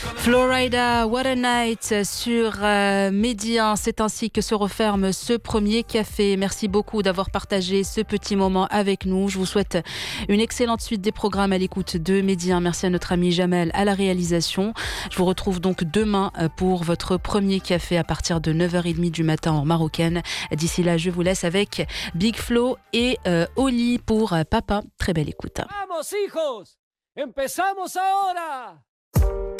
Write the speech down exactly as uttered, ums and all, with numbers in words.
Florida, What a Night sur euh, Média. C'est ainsi que se referme ce premier café. Merci beaucoup d'avoir partagé ce petit moment avec nous. Je vous souhaite une excellente suite des programmes à l'écoute de Média. Merci à notre ami Jamel à la réalisation. Je vous retrouve donc demain pour votre premier café à partir de neuf heures trente du matin en marocaine. D'ici là, je vous laisse avec Big Flo et euh, Oli pour euh, Papa. Très belle écoute. Vamos, hijos! Empezamos ahora!